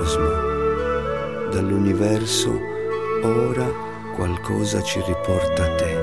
cosmo. Dall'universo ora qualcosa ci riporta a te.